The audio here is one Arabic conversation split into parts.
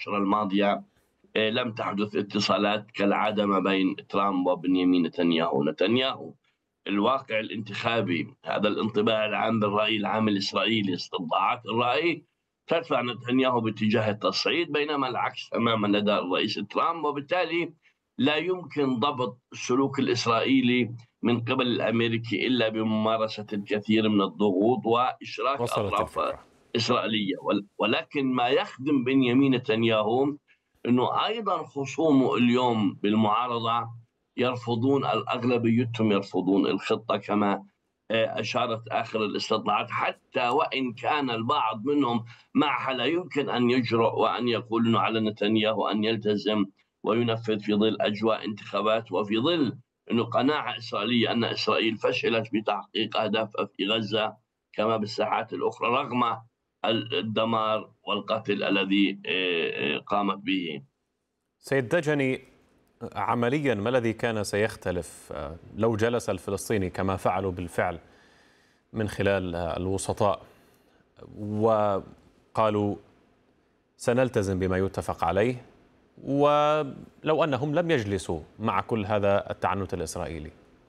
العشرة الماضية لم تحدث اتصالات كالعادة ما بين ترامب وبنيامين نتنياهو. الواقع الانتخابي، هذا الانطباع العام بالرأي العام الإسرائيلي، استطلاعات الرأي تدفع نتنياهو باتجاه التصعيد، بينما العكس تماما لدى الرئيس ترامب. وبالتالي لا يمكن ضبط السلوك الإسرائيلي من قبل الأمريكي إلا بممارسة الكثير من الضغوط وإشراك وصلت أطراف الفكرة. إسرائيلية. ولكن ما يخدم بنيامين نتنياهو أنه أيضا خصومه اليوم بالمعارضة يرفضون، الأغلبيتهم يرفضون الخطة كما أشارت آخر الاستطلاعات، حتى وإن كان البعض منهم معها. لا يمكن أن يجرؤ وأن يقول أنه على نتنياهو أن يلتزم وينفذ في ظل أجواء انتخابات، وفي ظل أنه قناعة إسرائيلية أن إسرائيل فشلت بتحقيق أهدافها في غزة كما بالساحات الأخرى، رغم الدمار والقتل الذي قامت به. سيد دجني، عمليا ما الذي كان سيختلف لو جلس الفلسطيني كما فعلوا بالفعل من خلال الوسطاء وقالوا سنلتزم بما يتفق عليه، ولو أنهم لم يجلسوا مع كل هذا التعنت الإسرائيلي؟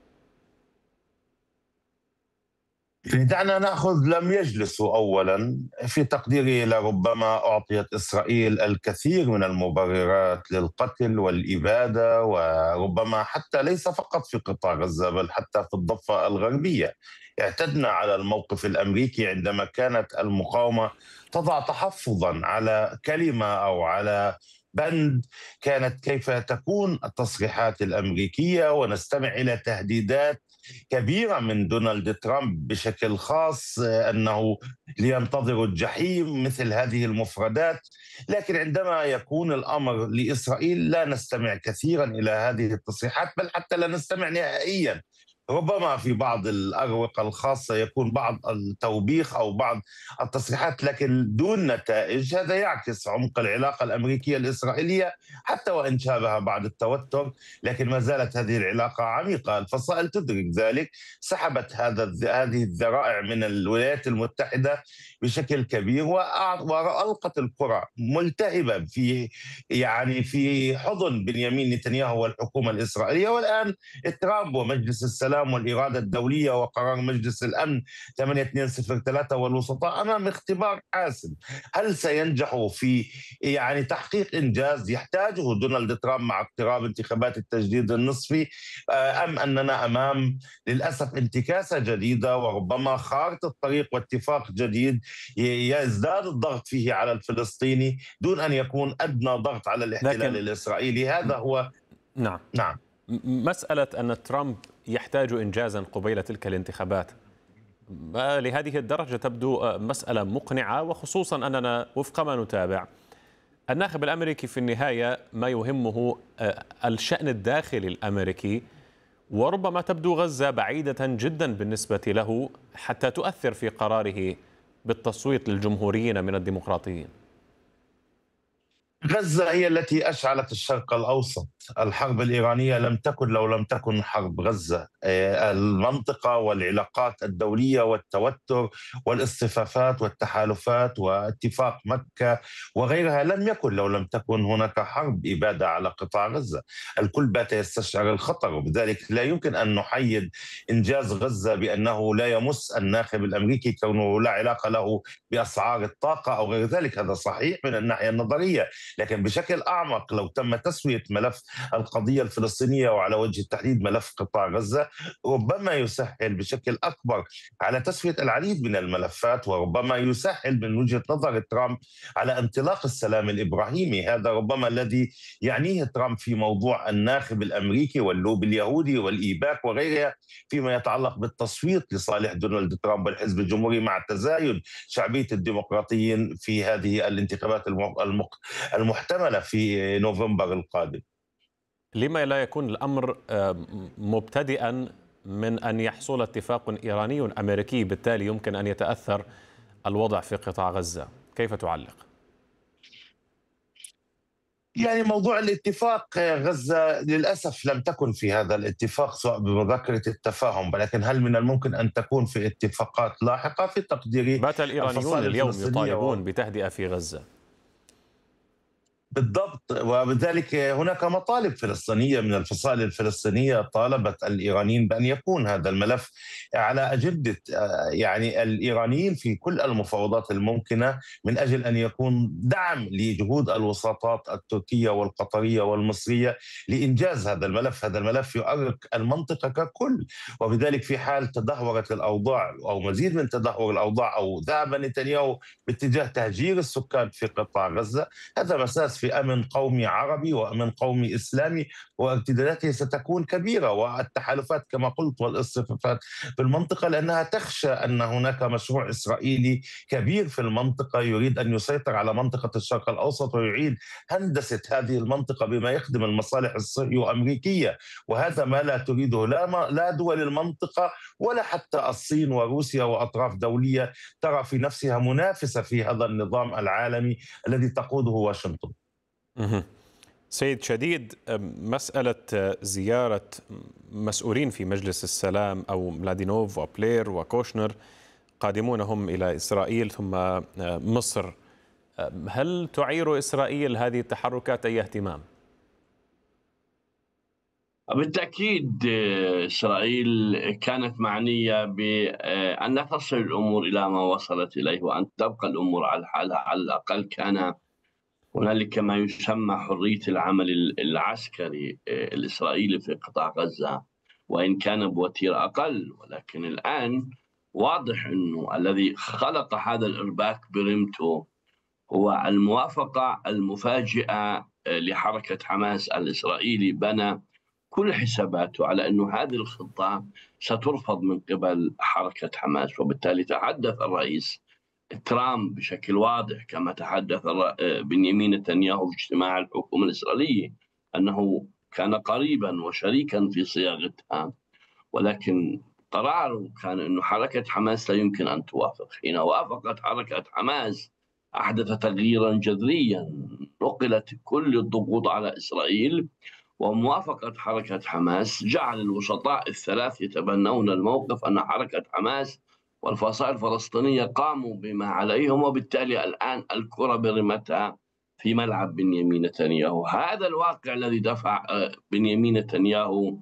دعنا نأخذ لم يجلسوا أولا. في تقديري لربما أعطيت إسرائيل الكثير من المبررات للقتل والإبادة، وربما حتى ليس فقط في قطاع غزة بل حتى في الضفة الغربية. اعتدنا على الموقف الأمريكي عندما كانت المقاومة تضع تحفظا على كلمة أو على بند، كانت كيف تكون التصريحات الأمريكية، ونستمع إلى تهديدات كبيرة من دونالد ترامب بشكل خاص أنه لينتظروا الجحيم، مثل هذه المفردات. لكن عندما يكون الأمر لإسرائيل لا نستمع كثيرا إلى هذه التصريحات، بل حتى لا نستمع نهائيا. ربما في بعض الأروقة الخاصة يكون بعض التوبيخ أو بعض التصريحات، لكن دون نتائج. هذا يعكس عمق العلاقة الأمريكية الإسرائيلية، حتى وإن شابها بعض التوتر، لكن ما زالت هذه العلاقة عميقة. الفصائل تدرك ذلك، سحبت هذه الذرائع من الولايات المتحدة بشكل كبير، وألقت الكرة ملتهبة في حضن بنيامين نتنياهو والحكومة الإسرائيلية. والآن ترامب ومجلس السلام والإرادة الدولية وقرار مجلس الأمن 8203 والوسطاء أمام اختبار حاسم. هل سينجحوا في تحقيق إنجاز يحتاجه دونالد ترامب مع اقتراب انتخابات التجديد النصفي، أم أننا أمام للأسف انتكاسة جديدة وربما خارطة طريق واتفاق جديد يزداد الضغط فيه على الفلسطيني دون أن يكون أدنى ضغط على الاحتلال الإسرائيلي؟ هذا هو. نعم. مسألة أن ترامب يحتاج إنجازا قبيل تلك الانتخابات لهذه الدرجة تبدو مسألة مقنعة، وخصوصا أننا وفق ما نتابع الناخب الأمريكي في النهاية ما يهمه الشأن الداخلي الأمريكي، وربما تبدو غزة بعيدة جدا بالنسبة له حتى تؤثر في قراره بالتصويت للجمهوريين من الديمقراطيين. غزة هي التي أشعلت الشرق الأوسط. الحرب الإيرانية لم تكن لو لم تكن حرب غزة. المنطقة والعلاقات الدولية والتوتر والاصطفافات والتحالفات واتفاق مكة وغيرها لم يكن لو لم تكن هناك حرب إبادة على قطاع غزة. الكل بات يستشعر الخطر، وبذلك لا يمكن أن نحيد إنجاز غزة بأنه لا يمس الناخب الأمريكي كونه لا علاقة له بأسعار الطاقة أو غير ذلك. هذا صحيح من الناحية النظرية، لكن بشكل أعمق لو تم تسوية ملف القضية الفلسطينية وعلى وجه التحديد ملف قطاع غزة، ربما يسهل بشكل أكبر على تسوية العديد من الملفات، وربما يسهل من وجهة نظر ترامب على انطلاق السلام الإبراهيمي. هذا ربما الذي يعنيه ترامب في موضوع الناخب الأمريكي واللوب اليهودي والإيباك وغيرها فيما يتعلق بالتصويت لصالح دونالد ترامب والحزب الجمهوري، مع تزايد شعبية الديمقراطيين في هذه الانتخابات المحتملة في نوفمبر القادم. لما لا يكون الأمر مبتدئا من أن يحصل اتفاق إيراني أمريكي، بالتالي يمكن أن يتأثر الوضع في قطاع غزة؟ كيف تعلق؟ موضوع الاتفاق، غزة للأسف لم تكن في هذا الاتفاق سواء بمذكرة التفاهم، ولكن هل من الممكن أن تكون في اتفاقات لاحقة؟ في تقديري بات الإيرانيون اليوم يطالبون بتهدئة في غزة. بالضبط، وبذلك هناك مطالب فلسطينية من الفصائل الفلسطينية طالبت الإيرانيين بأن يكون هذا الملف على أجندة يعني الإيرانيين في كل المفاوضات الممكنة، من أجل أن يكون دعم لجهود الوساطات التركية والقطرية والمصرية لإنجاز هذا الملف. هذا الملف يؤرق المنطقة ككل، وبذلك في حال تدهورت الأوضاع أو مزيد من تدهور الأوضاع أو ذهب نتنياهو باتجاه تهجير السكان في قطاع غزة، هذا مساس في أمن قومي عربي وأمن قومي إسلامي، وارتداداته ستكون كبيرة، والتحالفات كما قلت والاصطفافات في المنطقة، لأنها تخشى أن هناك مشروع إسرائيلي كبير في المنطقة يريد أن يسيطر على منطقة الشرق الأوسط ويعيد هندسة هذه المنطقة بما يخدم المصالح الصهيونية وأمريكية، وهذا ما لا تريده لا دول المنطقة ولا حتى الصين وروسيا وأطراف دولية ترى في نفسها منافسة في هذا النظام العالمي الذي تقوده واشنطن. سيد شديد، مسألة زيارة مسؤولين في مجلس السلام أو ملادينوف وبلير وكوشنر قادمون هم إلى إسرائيل ثم مصر، هل تعير إسرائيل هذه التحركات أي اهتمام؟ بالتأكيد إسرائيل كانت معنية بأن لا تصل الأمور إلى ما وصلت إليه وأن تبقى الأمور على حالها. على الأقل كان هنالك ما يسمى حرية العمل العسكري الإسرائيلي في قطاع غزة، وإن كان بوتيرة أقل، ولكن الآن واضح أنه الذي خلق هذا الإرباك برمته هو الموافقة المفاجئة لحركة حماس الإسرائيلي. بنى كل حساباته على أن هذه الخطة سترفض من قبل حركة حماس، وبالتالي تحدث الرئيس ترامب بشكل واضح كما تحدث بنيامين نتنياهو في اجتماع الحكومة الإسرائيلية أنه كان قريبا وشريكا في صياغتها، ولكن قراره كان أن حركة حماس لا يمكن أن توافق. حين وافقت حركة حماس أحدث تغييرا جذريا، نقلت كل الضغوط على إسرائيل، وموافقة حركة حماس جعل الوسطاء الثلاث يتبنون الموقف أن حركة حماس والفصائل الفلسطينية قاموا بما عليهم، وبالتالي الآن الكرة برمتها في ملعب بنيامين نتنياهو. هذا الواقع الذي دفع بنيامين نتنياهو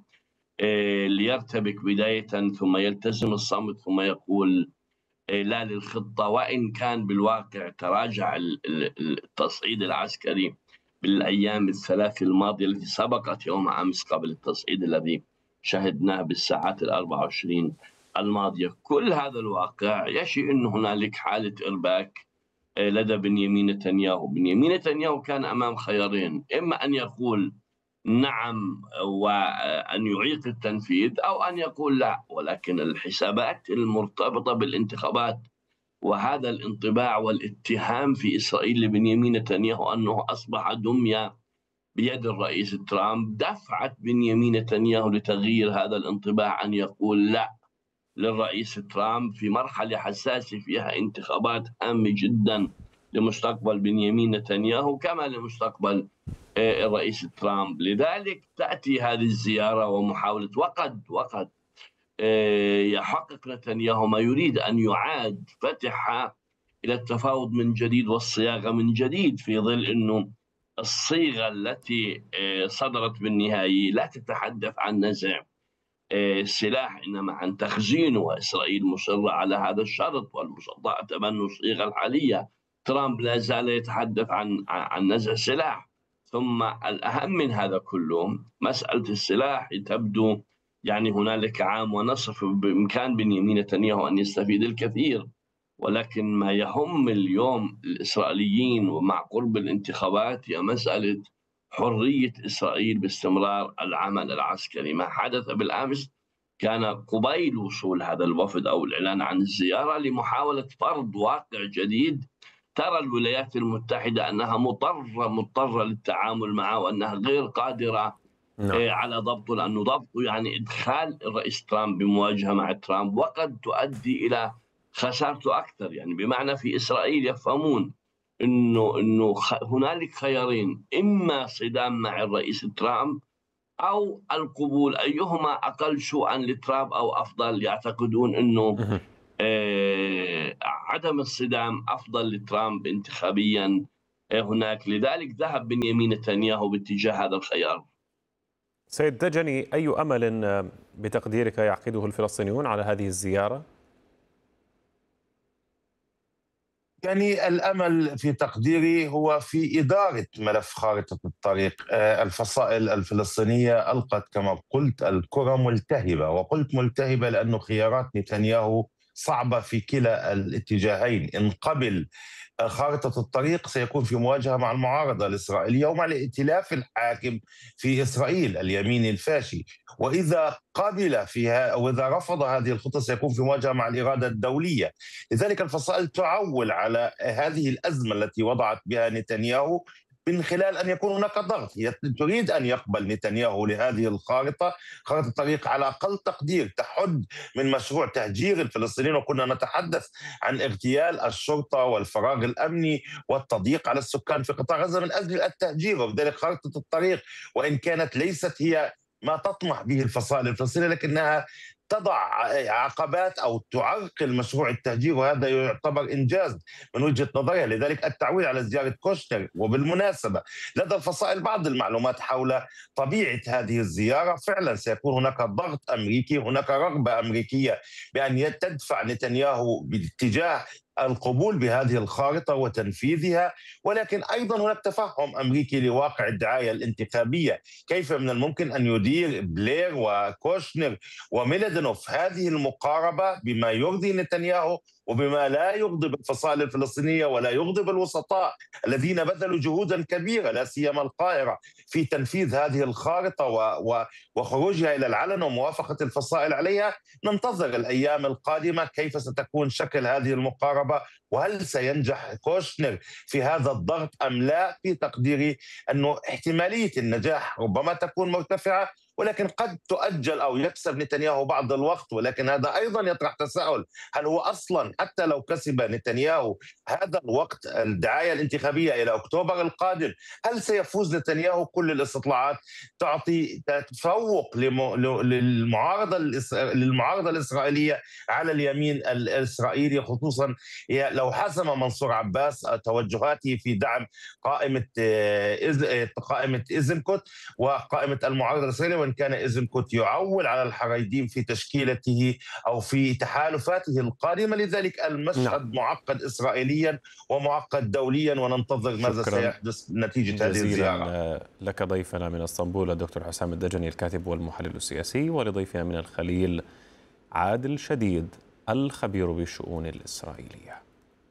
ليرتبك بداية ثم يلتزم الصمت ثم يقول لا للخطة، وإن كان بالواقع تراجع التصعيد العسكري بالأيام الثلاث الماضية التي سبقت يوم أمس قبل التصعيد الذي شهدناه بالساعات 24 الماضية. كل هذا الواقع يشير أن هنالك حالة إرباك لدى بنيامين نتنياهو. بنيامين نتنياهو كان أمام خيارين، إما أن يقول نعم وأن يعيق التنفيذ، أو أن يقول لا، ولكن الحسابات المرتبطة بالانتخابات وهذا الانطباع والاتهام في إسرائيل لبنيامين نتنياهو أنه أصبح دمية بيد الرئيس ترامب دفعت بنيامين نتنياهو لتغيير هذا الانطباع، أن يقول لا للرئيس ترامب في مرحلة حساسة فيها انتخابات هامة جدا لمستقبل بنيامين نتنياهو كما لمستقبل الرئيس ترامب. لذلك تأتي هذه الزيارة ومحاولة وقد يحقق نتنياهو ما يريد، أن يعاد فتحها إلى التفاوض من جديد والصياغة من جديد، في ظل أنه الصيغة التي صدرت بالنهاية لا تتحدث عن نزع السلاح إنما عن تخزينه، وإسرائيل مصرة على هذا الشرط والوسطاء تبنوا الصيغة الحالية. ترامب لا زال يتحدث عن نزع السلاح. ثم الأهم من هذا كله مسألة السلاح تبدو يعني هنالك عام ونصف بإمكان بنيامين نتنياهو أن يستفيد الكثير، ولكن ما يهم اليوم الإسرائيليين ومع قرب الانتخابات هي مسألة حرية إسرائيل باستمرار العمل العسكري. ما حدث بالأمس كان قبيل وصول هذا الوفد أو الإعلان عن الزيارة لمحاولة فرض واقع جديد ترى الولايات المتحدة أنها مضطرة للتعامل معه، وأنها غير قادرة على ضبطه، لأنه ضبطه يعني إدخال الرئيس ترامب بمواجهة مع ترامب، وقد تؤدي إلى خسارته أكثر. يعني بمعنى في إسرائيل يفهمون إنه هنالك خيارين، إما صدام مع الرئيس ترامب أو القبول، أيهما أقل سوءا لترامب أو أفضل. يعتقدون إنه عدم الصدام أفضل لترامب انتخابيا هناك. لذلك ذهب بنيامين نتنياهو باتجاه هذا الخيار. سيد دجني، أي أمل بتقديرك يعقده الفلسطينيون على هذه الزيارة؟ يعني الأمل في تقديري هو في إدارة ملف خارطة الطريق. الفصائل الفلسطينية ألقت كما قلت الكرة ملتهبة، وقلت ملتهبة لأنه خيارات نتنياهو صعبة في كلا الاتجاهين. إن قبل خارطة الطريق سيكون في مواجهة مع المعارضة الإسرائيلية ومع الائتلاف الحاكم في إسرائيل اليمين الفاشي، وإذا قبل فيها وإذا رفض هذه الخطة سيكون في مواجهة مع الإرادة الدولية. لذلك الفصائل تعول على هذه الأزمة التي وضعت بها نتنياهو من خلال أن يكون هناك ضغط. تريد أن يقبل نتنياهو لهذه الخارطة، خارطة الطريق على أقل تقدير تحد من مشروع تهجير الفلسطينيين، وكنا نتحدث عن اغتيال الشرطة والفراغ الأمني والتضييق على السكان في قطاع غزة من أجل التهجير. وبذلك خارطة الطريق وإن كانت ليست هي ما تطمح به الفصائل الفلسطينية لكنها تضع عقبات أو تعرقل مشروع التهجير، وهذا يعتبر إنجاز من وجهة نظرها. لذلك التعويل على زيارة كوشنر. وبالمناسبة لدى الفصائل بعض المعلومات حول طبيعة هذه الزيارة. فعلا سيكون هناك ضغط أمريكي، هناك رغبة أمريكية بأن تدفع نتنياهو باتجاه القبول بهذه الخارطة وتنفيذها، ولكن أيضا هناك تفهم أمريكي لواقع الدعاية الانتخابية. كيف من الممكن أن يدير بلير وكوشنر وميلادينوف هذه المقاربة بما يرضي نتنياهو وبما لا يغضب الفصائل الفلسطينية ولا يغضب الوسطاء الذين بذلوا جهودا كبيرة لا سيما القاهرة في تنفيذ هذه الخارطة وخروجها إلى العلن وموافقة الفصائل عليها. ننتظر الأيام القادمة كيف ستكون شكل هذه المقاربة، وهل سينجح كوشنر في هذا الضغط أم لا. في تقديري أنه احتمالية النجاح ربما تكون مرتفعة، ولكن قد تؤجل أو يكسب نتنياهو بعض الوقت. ولكن هذا أيضا يطرح تساؤل، هل هو أصلا حتى لو كسب نتنياهو هذا الوقت الدعاية الانتخابية إلى أكتوبر القادم، هل سيفوز نتنياهو؟ كل الاستطلاعات تعطي تفوق للمعارضة الإسرائيلية على اليمين الإسرائيلي، خصوصا لو حسم منصور عباس توجهاته في دعم قائمة إيزنكوت وقائمة المعارضة الإسرائيلية، وإن كان إيزنكوت يعول على الحريديم في تشكيلته أو في تحالفاته القادمة. لذلك المشهد معقد إسرائيليا ومعقد دوليا، وننتظر ماذا سيحدث نتيجة هذه الزيارة. لك ضيفنا من اسطنبول الدكتور حسام الدجني الكاتب والمحلل السياسي، ولضيفنا من الخليل عادل شديد الخبير بالشؤون الإسرائيلية.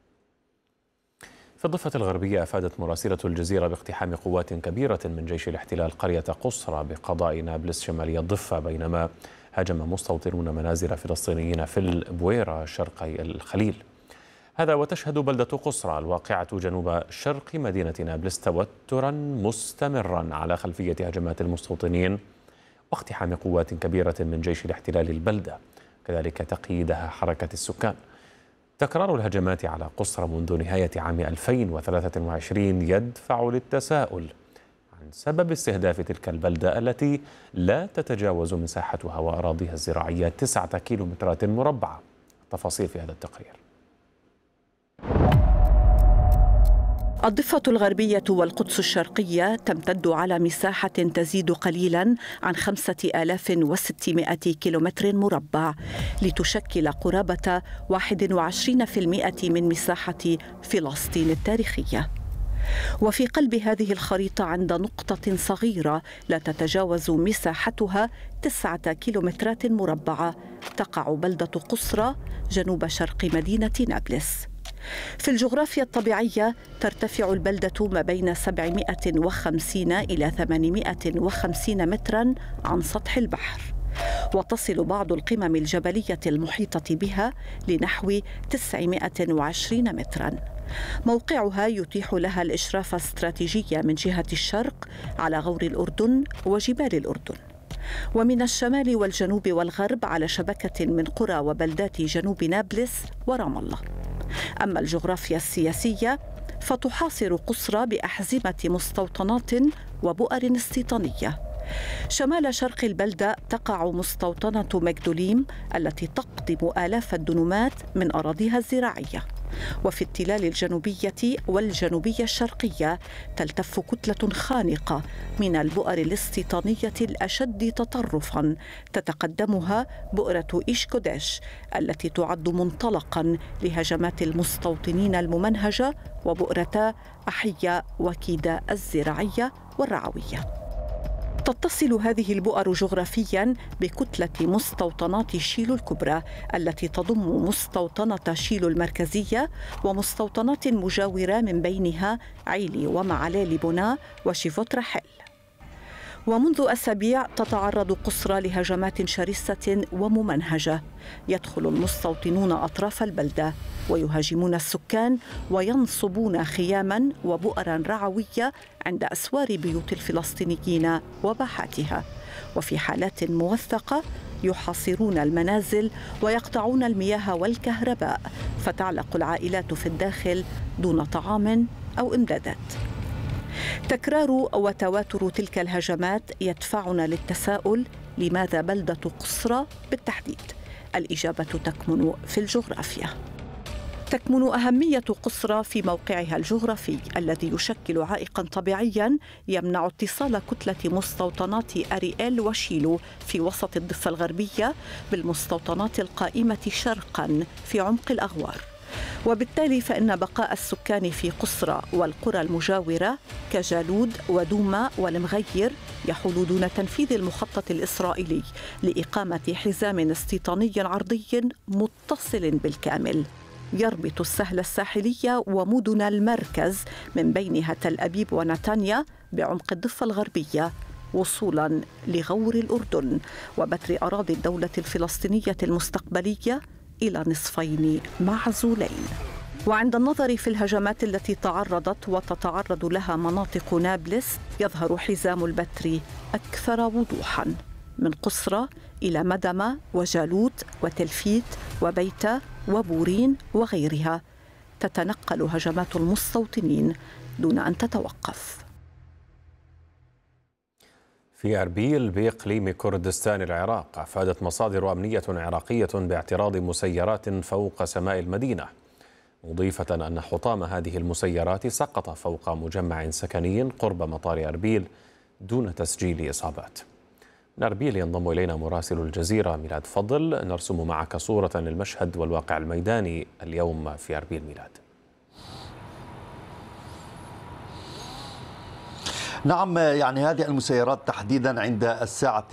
في الضفة الغربية أفادت مراسلة الجزيرة باقتحام قوات كبيرة من جيش الاحتلال قرية قصرى بقضاء نابلس شمالي الضفة، بينما هاجم مستوطنون منازل فلسطينيين في البويرة شرقي الخليل. هذا وتشهد بلدة قصرى الواقعة جنوب شرق مدينة نابلس توترا مستمرا على خلفية هجمات المستوطنين واقتحام قوات كبيرة من جيش الاحتلال البلدة، كذلك تقييدها حركة السكان. تكرار الهجمات على قصرى منذ نهاية عام 2023 يدفع للتساؤل عن سبب استهداف تلك البلدة التي لا تتجاوز مساحتها وأراضيها الزراعية 9 كيلومترات مربعة. التفاصيل في هذا التقرير. الضفة الغربية والقدس الشرقية تمتد على مساحة تزيد قليلا عن 5600 كيلومتر مربع، لتشكل قرابة 21% من مساحة فلسطين التاريخية. وفي قلب هذه الخريطة عند نقطة صغيرة لا تتجاوز مساحتها 9 كيلومترات مربعة تقع بلدة قصرى جنوب شرق مدينة نابلس. في الجغرافيا الطبيعية ترتفع البلدة ما بين 750 إلى 850 متراً عن سطح البحر، وتصل بعض القمم الجبلية المحيطة بها لنحو 920 متراً. موقعها يتيح لها الإشراف الاستراتيجي من جهة الشرق على غور الأردن وجبال الأردن، ومن الشمال والجنوب والغرب على شبكة من قرى وبلدات جنوب نابلس ورام الله. أما الجغرافيا السياسية فتحاصر قصرى بأحزمة مستوطنات وبؤر استيطانية. شمال شرق البلدة تقع مستوطنة مجدوليم التي تقضم آلاف الدنومات من أراضيها الزراعية، وفي التلال الجنوبية والجنوبية الشرقية تلتف كتلة خانقة من البؤر الاستيطانية الأشد تطرفاً تتقدمها بؤرة إشكوديش التي تعد منطلقاً لهجمات المستوطنين الممنهجة، وبؤرتا أحية وكيدا الزراعية والرعوية. تتصل هذه البؤر جغرافياً بكتلة مستوطنات شيلو الكبرى التي تضم مستوطنة شيلو المركزية ومستوطنات مجاورة من بينها عيلي ومعالي بونا وشيفوت رحل. ومنذ أسابيع تتعرض قصرى لهجمات شرسة وممنهجة. يدخل المستوطنون أطراف البلدة ويهاجمون السكان وينصبون خياماً وبؤراً رعوية عند أسوار بيوت الفلسطينيين وباحاتها، وفي حالات موثقة يحاصرون المنازل ويقطعون المياه والكهرباء، فتعلق العائلات في الداخل دون طعام أو إمدادات. تكرار وتواتر تلك الهجمات يدفعنا للتساؤل: لماذا بلدة قصرى بالتحديد؟ الإجابة تكمن في الجغرافيا. تكمن أهمية قصرى في موقعها الجغرافي الذي يشكل عائقاً طبيعياً يمنع اتصال كتلة مستوطنات أريئيل وشيلو في وسط الضفة الغربية بالمستوطنات القائمة شرقاً في عمق الأغوار. وبالتالي فإن بقاء السكان في قصرى والقرى المجاورة كجالود ودوما والمغير يحول دون تنفيذ المخطط الإسرائيلي لإقامة حزام استيطاني عرضي متصل بالكامل يربط السهل الساحلية ومدن المركز من بينها تل أبيب ونتانيا بعمق الضفة الغربية وصولاً لغور الأردن وبتر أراضي الدولة الفلسطينية المستقبلية إلى نصفين معزولين. وعند النظر في الهجمات التي تعرضت وتتعرض لها مناطق نابلس يظهر حزام البتر أكثر وضوحاً، من قصرى إلى مدمة وجالوت وتلفيت وبيتة وبورين وغيرها. تتنقل هجمات المستوطنين دون أن تتوقف. في أربيل بإقليم كردستان العراق أفادت مصادر أمنية عراقية باعتراض مسيرات فوق سماء المدينة، مضيفة أن حطام هذه المسيرات سقط فوق مجمع سكني قرب مطار أربيل دون تسجيل إصابات. من أربيل ينضم إلينا مراسل الجزيرة ميلاد فضل، نرسم معك صورة للمشهد والواقع الميداني اليوم في أربيل. ميلاد. نعم، يعني هذه المسيرات تحديدا عند الساعة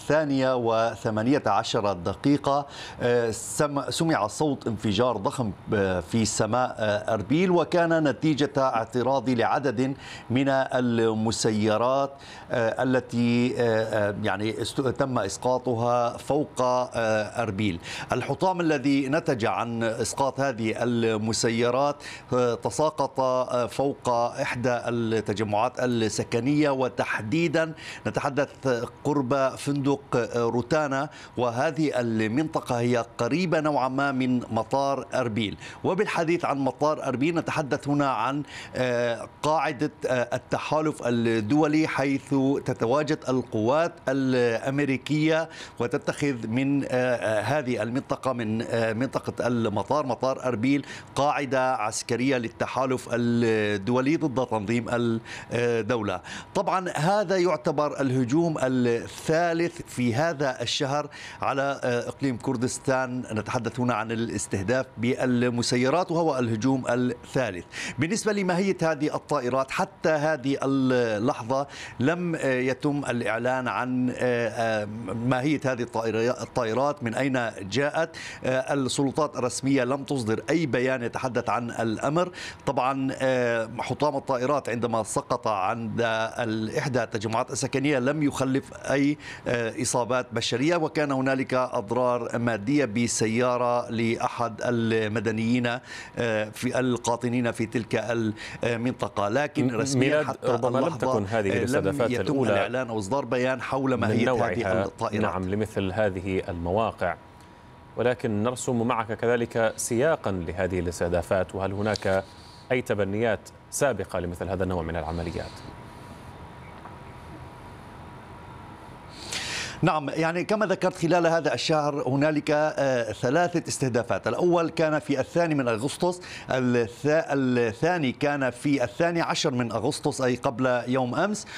2:18 سمع صوت انفجار ضخم في سماء أربيل، وكان نتيجة اعتراض لعدد من المسيرات التي يعني تم إسقاطها فوق أربيل. الحطام الذي نتج عن إسقاط هذه المسيرات تساقط فوق إحدى التجمعات السكنية، وتحديدا نتحدث قرب فندق روتانا، وهذه المنطقة هي قريبة نوعا ما من مطار أربيل. وبالحديث عن مطار أربيل نتحدث هنا عن قاعدة التحالف الدولي، حيث تتواجد القوات الأمريكية وتتخذ من هذه المنطقة، من منطقة المطار، مطار أربيل، قاعدة عسكرية للتحالف الدولي ضد تنظيم الدولة. طبعا هذا يعتبر الهجوم الثالث في هذا الشهر على إقليم كردستان. نتحدث هنا عن الاستهداف بالمسيرات وهو الهجوم الثالث. بالنسبة لماهية هذه الطائرات، حتى هذه اللحظة لم يتم الإعلان عن ماهية هذه الطائرات، من أين جاءت. السلطات الرسمية لم تصدر أي بيان يتحدث عن الأمر. طبعا حطام الطائرات عندما سقط عند إحدى التجمعات السكنية لم يخلف أي إصابات بشرية، وكان هنالك أضرار مادية بسيارة لأحد المدنيين في القاطنين في تلك المنطقة. لكن رسميا حتى ربما لم تكن هذه الاستهدافات الأولى الإعلان أو إصدار بيان حول ماهية هذه الطائرات. نعم، لمثل هذه المواقع، ولكن نرسم معك كذلك سياقا لهذه الاستهدافات، وهل هناك أي تبنيات سابقة لمثل هذا النوع من العمليات؟ نعم، يعني كما ذكرت خلال هذا الشهر هنالك 3 استهدافات. الأول كان في 2 من أغسطس، الثاني كان في 12 من أغسطس أي قبل يوم أمس،